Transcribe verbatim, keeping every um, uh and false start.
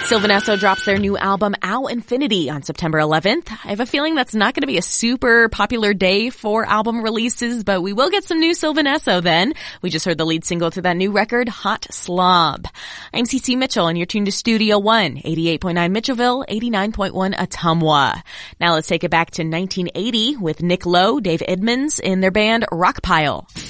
Sylvan Esso drops their new album, Ow Infinity, on September eleventh. I have a feeling that's not going to be a super popular day for album releases, but we will get some new Sylvan Esso then. We just heard the lead single to that new record, Hot Slob. I'm Cece Mitchell, and you're tuned to Studio One, eighty-eight point nine Mitchellville, eighty-nine point one Ottumwa. Now let's take it back to nineteen eighty with Nick Lowe, Dave Edmunds, in their band Rockpile.